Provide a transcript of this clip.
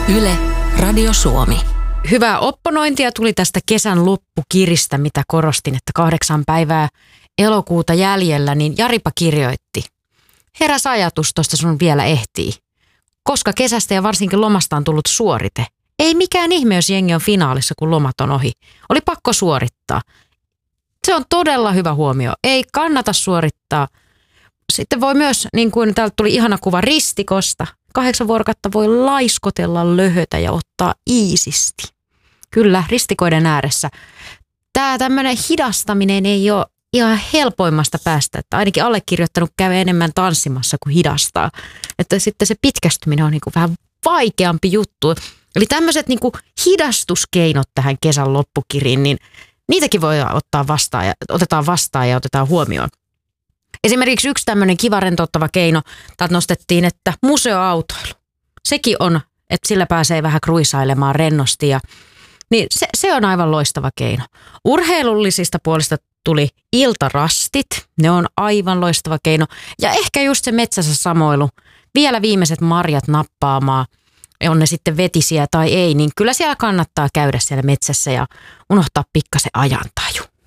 Yle, Radio Suomi. Hyvää opponointia tuli tästä kesän loppukiristä, mitä korostin, että 8 päivää elokuuta jäljellä, niin Jaripa kirjoitti. Heräs ajatus, tosta sun vielä ehtii. Koska kesästä ja varsinkin lomasta on tullut suorite. Ei mikään ihme, jos jengi on finaalissa, kun lomat on ohi. Oli pakko suorittaa. Se on todella hyvä huomio. Ei kannata suorittaa. Sitten voi myös, niin kuin täältä tuli ihana kuva ristikosta, 8 vuorokautta voi laiskotella, löhötä ja ottaa iisisti. Kyllä, ristikoiden ääressä. Tämä tämmöinen hidastaminen ei ole ihan helpoimmasta päästä. Että ainakin allekirjoittanut käy enemmän tanssimassa kuin hidastaa. Että sitten se pitkästyminen on niin kuin vähän vaikeampi juttu. Eli tämmöiset niin kuin hidastuskeinot tähän kesän loppukiriin, niin niitäkin voi ottaa vastaan ja otetaan huomioon. Esimerkiksi yksi tämmöinen kiva rentouttava keino, täältä nostettiin, että museoautoilu. Sekin on, että sillä pääsee vähän kruisailemaan rennosti. Niin se on aivan loistava keino. Urheilullisista puolista tuli iltarastit. Ne on aivan loistava keino. Ja ehkä just se metsässä samoilu. Vielä viimeiset marjat nappaamaan. On ne sitten vetisiä tai ei, niin kyllä siellä kannattaa käydä siellä metsässä ja unohtaa pikkasen ajantaju.